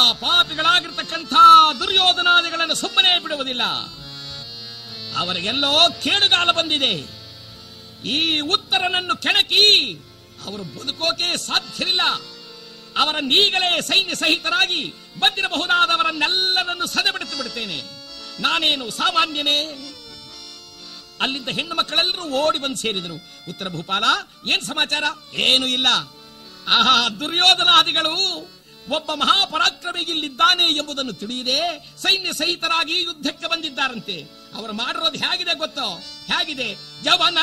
ಪಾಪಿಗಳಾಗಿರ್ತಕ್ಕಂಥ ದುರ್ಯೋಧನಾದಿಗಳನ್ನು ಸುಮ್ಮನೆ ಬಿಡುವುದಿಲ್ಲ. ಅವರಿಗೆಲ್ಲೋ ಕೇಡುಗಾಲ ಬಂದಿದೆ. ಈ ಉತ್ತರನನ್ನು ಕೆಣಕಿ ಅವರು ಬದುಕೋಕೆ ಸಾಧ್ಯವಿಲ್ಲ. ಅವರನ್ನೀಗಲೇ ಸೈನ್ಯ ಸಹಿತರಾಗಿ ಬಂದಿರಬಹುದಾದವರನ್ನೆಲ್ಲರನ್ನು ಸದೆಬಡಿಸಿ ಬಿಡುತ್ತೇನೆ. ನಾನೇನು ಸಾಮಾನ್ಯನೇ? ಅಲ್ಲಿದ್ದ ಹೆಣ್ಣು ಮಕ್ಕಳೆಲ್ಲರೂ ಓಡಿ ಬಂದು ಸೇರಿದರು. ಉತ್ತರ ಭೂಪಾಲ, ಏನ್ ಸಮಾಚಾರ? ಏನು ಇಲ್ಲ. ಆಹಾ, ದುರ್ಯೋಧನಾದಿಗಳು ಒಬ್ಬ ಮಹಾಪರಾಕ್ರಮಿ ಇಲ್ಲಿದ್ದಾನೆ ಎಂಬುದನ್ನು ತಿಳಿಯದೆ ಸೈನ್ಯ ಸಹಿತರಾಗಿ ಯುದ್ಧಕ್ಕೆ ಬಂದಿದ್ದಾರಂತೆ. ಅವರು ಮಾಡಿರೋದು ಹೇಗಿದೆ ಗೊತ್ತೋ? ಹೇಗಿದೆ?